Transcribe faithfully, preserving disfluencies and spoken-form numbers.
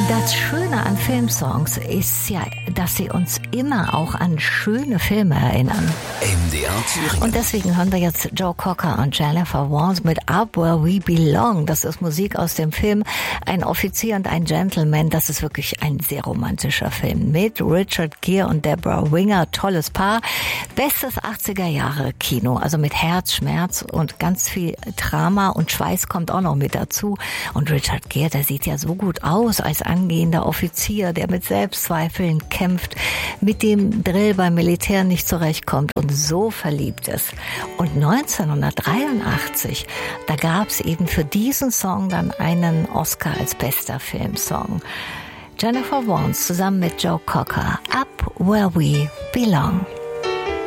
Das Schöne an Filmsongs ist ja, dass sie uns immer auch an schöne Filme erinnern. M D R Thüringen. Und deswegen hören wir jetzt Joe Cocker und Jennifer Warnes mit Up Where We Belong. Das ist Musik aus dem Film Ein Offizier und ein Gentleman. Das ist wirklich ein sehr romantischer Film mit Richard Gere und Deborah Winger. Tolles Paar. Bestes achtziger Jahre Kino. Also mit Herz, Schmerz und ganz viel Drama und Schweiß kommt auch noch mit dazu. Und Richard Gere, der sieht ja so gut aus als angehender Offizier, der mit Selbstzweifeln kämpft, mit dem Drill beim Militär nicht zurechtkommt und so verliebt ist. Und neunzehnhundertdreiundachtzig, da gab es eben für diesen Song dann einen Oscar als bester Filmsong. Jennifer Warnes zusammen mit Joe Cocker, Up Where We Belong.